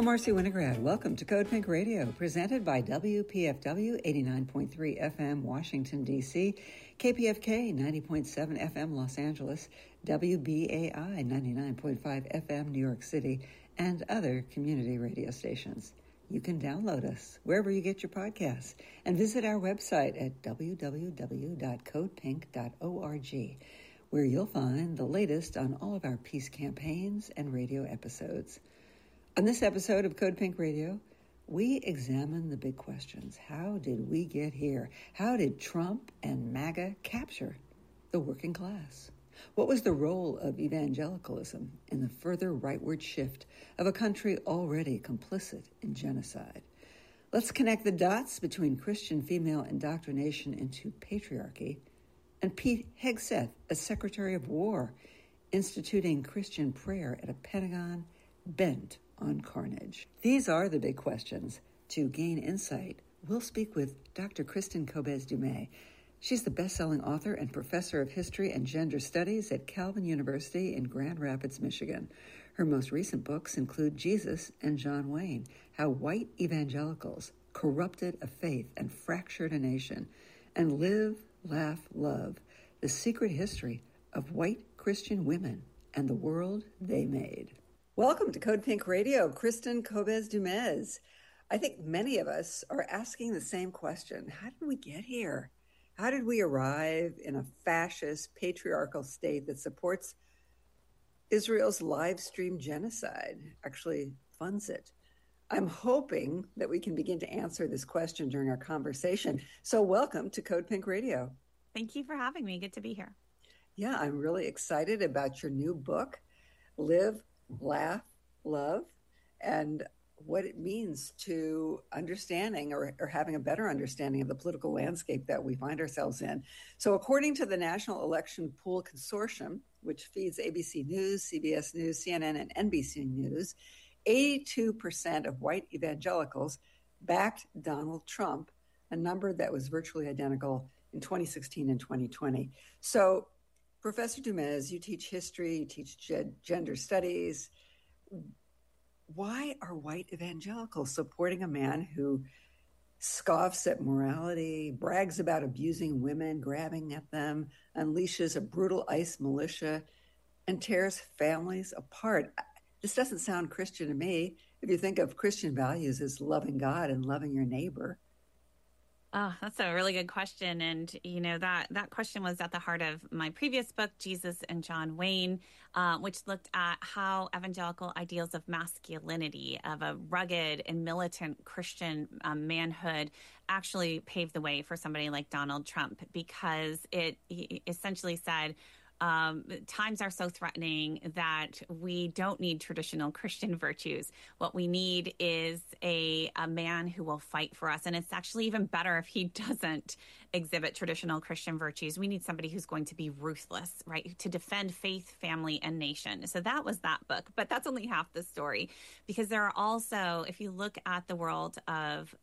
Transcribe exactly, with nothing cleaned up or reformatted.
I'm Marcy Winograd. Welcome to Code Pink Radio, presented by W P F W eighty-nine point three F M, Washington, D C, K P F K ninety point seven F M, Los Angeles, W B A I ninety-nine point five F M, New York City, and other community radio stations. You can download us wherever you get your podcasts and visit our website at w w w dot code pink dot org, where you'll find the latest on all of our peace campaigns and radio episodes. On this episode of Code Pink Radio, we examine the big questions. How did we get here? How did Trump and MAGA capture the working class? What was the role of evangelicalism in the further rightward shift of a country already complicit in genocide? Let's connect the dots between Christian female indoctrination into patriarchy and Pete Hegseth as Secretary of War, instituting Christian prayer at a Pentagon bent on carnage. These are the big questions. To gain insight, we'll speak with Doctor Kristin Kobes Du Mez. She's the best-selling author and professor of history and gender studies at Calvin University in Grand Rapids, Michigan. Her most recent books include Jesus and John Wayne, How White Evangelicals Corrupted a Faith and Fractured a Nation, and Live, Laugh, Love, The Secret History of White Christian Women and the World They Made. Welcome to Code Pink Radio, Kristin Kobes Du Mez. I think many of us are asking the same question. How did we get here? How did we arrive in a fascist, patriarchal state that supports Israel's live stream genocide, actually funds it? I'm hoping that we can begin to answer this question during our conversation. So welcome to Code Pink Radio. Thank you for having me. Good to be here. Yeah, I'm really excited about your new book, Live, Laugh, Love, and what it means to understanding or, or having a better understanding of the political landscape that we find ourselves in. So according to the National Election Pool Consortium, which feeds A B C News, C B S News, C N N, and N B C News, eighty-two percent of white evangelicals backed Donald Trump, a number that was virtually identical in twenty sixteen and twenty twenty. So Professor Du Mez, you teach history, you teach ge- gender studies. Why are white evangelicals supporting a man who scoffs at morality, brags about abusing women, grabbing at them, unleashes a brutal ICE militia, and tears families apart? This doesn't sound Christian to me. If you think of Christian values as loving God and loving your neighbor. Oh, that's a really good question. And, you know, that, that question was at the heart of my previous book, Jesus and John Wayne, uh, which looked at how evangelical ideals of masculinity, of a rugged and militant Christian um, manhood actually paved the way for somebody like Donald Trump, because it essentially said, Um, times are so threatening that we don't need traditional Christian virtues. What we need is a, a man who will fight for us. And it's actually even better if he doesn't exhibit traditional Christian virtues. We need somebody who's going to be ruthless, right? To defend faith, family, and nation. So that was that book. But that's only half the story, because there are also, if you look at the world of